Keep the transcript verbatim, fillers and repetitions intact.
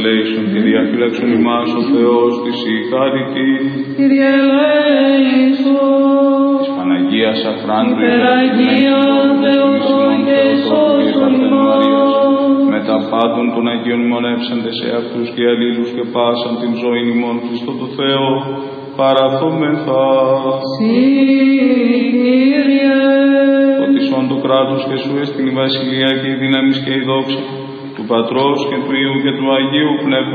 ελέησον και διαφύλαξον ημάς ο Θεός της η χάρητη. Κύριε ελέησον. Της Παναγίας Αφράντου Υπεραγία Θεοτό και σώσον ημάς. Με τα πάντων των Αγίων μονεύσαντε σε αυτούς και αλλήλους και πάσαν την ζωή ημών Χριστό το Θεό, παραθόμεθα. Συ, Κύριε. Ότι σών το κράτος και σου έστειν η βασιλεία και η δύναμη και η δόξα του Πατρός και του Υιού και του Αγίου Πνεύματος.